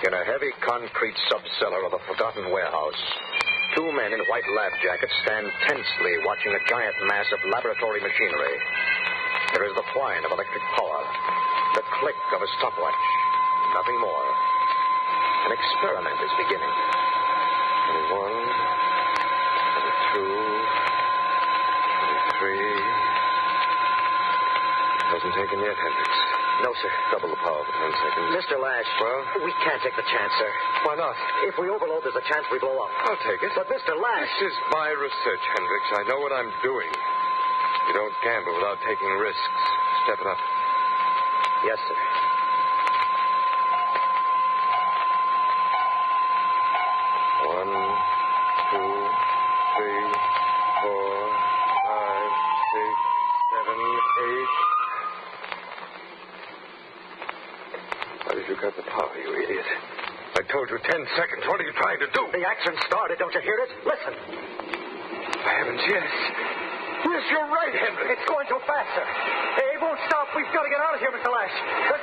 In a heavy concrete sub-cellar of a forgotten warehouse, two men in white lab jackets stand tensely watching a giant mass of laboratory machinery. There is the whine of electric power, the click of a stopwatch, nothing more. An experiment is beginning. 21, 22, 23. Hasn't taken yet, Hendricks. No, sir. Double the power for 10 seconds. Mr. Lash. Well? We can't take the chance, sir. Why not? If we overload, there's a chance we blow up. I'll take it. But, Mr. Lash... This is my research, Hendricks. I know what I'm doing. You don't gamble without taking risks. Step it up. Yes, sir. One, two, three, four, five, six, seven, eight. Why did you cut the power, you idiot? I told you 10 seconds. What are you trying to do? The action started. Don't you hear it? Listen. Heavens, yes. Yes, you're right, Henry. It's going too fast, sir. It won't stop. We've got to get out of here, Mr. Lash.